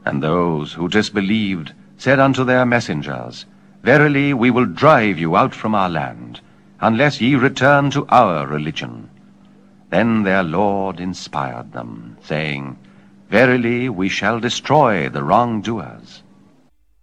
And those who disbelieved said unto their messengers, Verily we will drive you out from our land, unless ye return to our religion. Then their Lord inspired them, saying, Verily we shall destroy the wrongdoers.